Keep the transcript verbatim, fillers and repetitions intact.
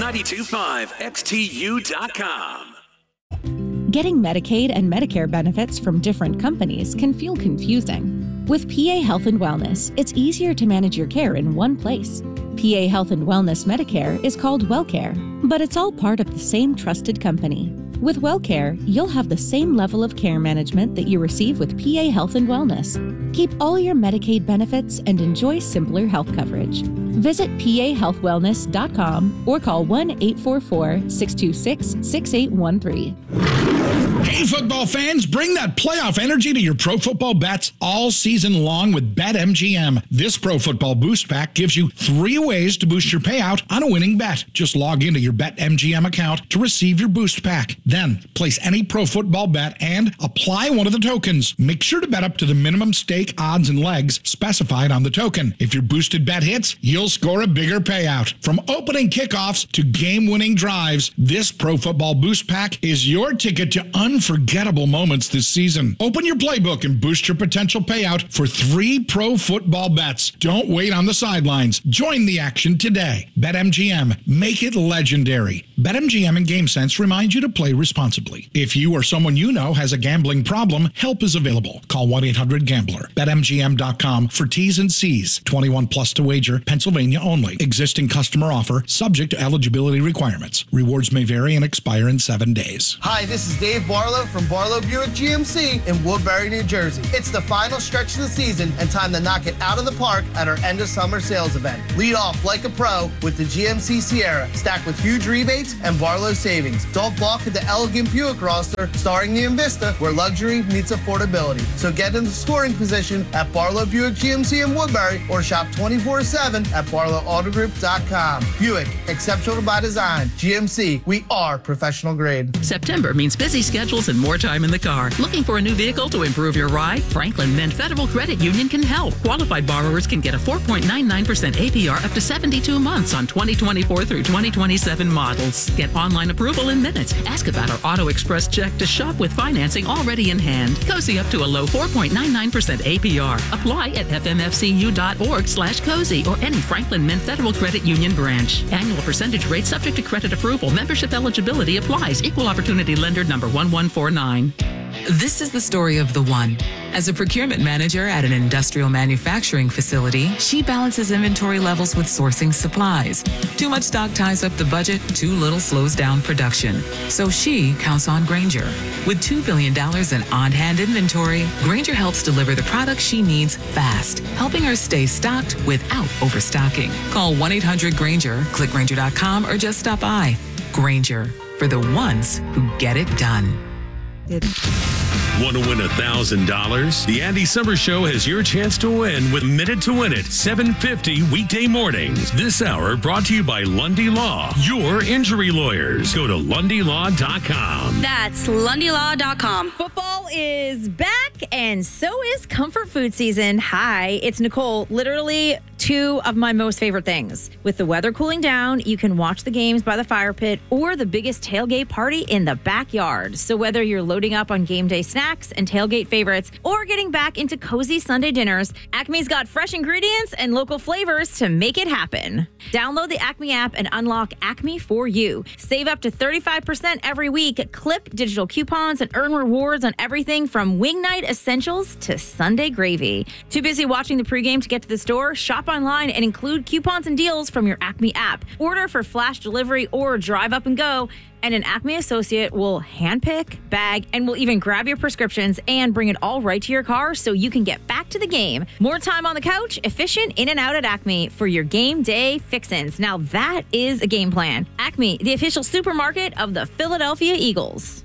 ninety-two point five X T U dot com. Getting Medicaid and Medicare benefits from different companies can feel confusing. With P A Health and Wellness, it's easier to manage your care in one place. P A Health and Wellness Medicare is called WellCare, but it's all part of the same trusted company. With WellCare, you'll have the same level of care management that you receive with P A Health and Wellness. Keep all your Medicaid benefits and enjoy simpler health coverage. Visit P A health wellness dot com or call one eight four four, six two six, six eight one three. Hey, football fans, bring that playoff energy to your pro football bets all season long with BetMGM. This Pro Football Boost Pack gives you three ways to boost your payout on a winning bet. Just log into your BetMGM account to receive your Boost Pack. Then, place any pro football bet and apply one of the tokens. Make sure to bet up to the minimum stake odds and legs specified on the token. If your boosted bet hits, you'll score a bigger payout. From opening kickoffs to game-winning drives, this Pro Football Boost Pack is your ticket to unforgettable moments this season. Open your playbook and boost your potential payout for three pro football bets. Don't wait on the sidelines. Join the action today. BetMGM. Make it legendary. BetMGM and GameSense remind you to play responsibly. If you or someone you know has a gambling problem, help is available. Call one eight hundred gambler. Bet M G M dot com for T's and C's. twenty-one plus to wager. Pennsylvania only. Existing customer offer. Subject to eligibility requirements. Rewards may vary and expire in seven days. Hi, this is Dave Barlow from Barlow Buick G M C in Woodbury, New Jersey. It's the final stretch of the season and time to knock it out of the park at our end of summer sales event. Lead off like a pro with the G M C Sierra, stacked with huge rebates and Barlow savings. Don't balk at the elegant Buick roster starring the Invista, where luxury meets affordability. So get in the scoring position at Barlow Buick G M C in Woodbury or shop twenty-four seven at barlow auto group dot com. Buick, exceptional by design. G M C, we are professional grade. September means busy schedules and more time in the car. Looking for a new vehicle to improve your ride? Franklin Mint Federal Credit Union can help. Qualified borrowers can get a four point nine nine percent A P R up to seventy-two months on twenty twenty-four through twenty twenty-seven models. Get online approval in minutes. Ask about our Auto Express check to shop with financing already in hand. Cozy up to a low four point nine nine percent A P R. Apply at f m f c u dot org slash cozy or any Franklin Mint Federal Credit Union branch. Annual percentage rate subject to credit approval. Membership eligibility applies. Equal opportunity lender number one one four nine. This is the story of the one. As a procurement manager at an industrial manufacturing facility, she balances inventory levels with sourcing supplies. Too much stock ties up the budget, too little slows down production. So she counts on Grainger. With two billion dollars in on-hand inventory, Grainger helps deliver the products she needs fast, helping her stay stocked without overstocking. Call one eight hundred Grainger, click Grainger dot com, or just stop by. Grainger, for the ones who get it done. Want to win one thousand dollars? The Andy Summers Show has your chance to win with Minute to Win It, seven fifty weekday mornings. This hour brought to you by Lundy Law, your injury lawyers. Go to lundy law dot com. That's lundy law dot com. Football is back, and so is comfort food season. Hi, it's Nicole. Literally two of my most favorite things. With the weather cooling down, you can watch the games by the fire pit or the biggest tailgate party in the backyard. So whether you're loading up on game day snacks and tailgate favorites or getting back into cozy Sunday dinners, Acme's got fresh ingredients and local flavors to make it happen. Download the Acme app and unlock Acme for you. Save up to thirty-five percent every week. Clip digital coupons and earn rewards on everything from wing night essentials to Sunday gravy. Too busy watching the pregame to get to the store? Shop online and include coupons and deals from your Acme app. Order for flash delivery or drive up and go, and an Acme associate will handpick, bag, and will even grab your prescriptions and bring it all right to your car so you can get back to the game. More time on the couch, efficient in and out at Acme for your game day fixins. Now that is a game plan. Acme, the official supermarket of the Philadelphia Eagles.